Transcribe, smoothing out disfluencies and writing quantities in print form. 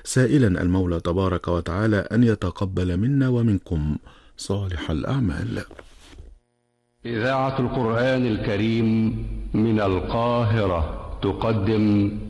سائلا المولى تبارك وتعالى أن يتقبل منا ومنكم صالح الأعمال. إذاعة القرآن الكريم من القاهرة تقدم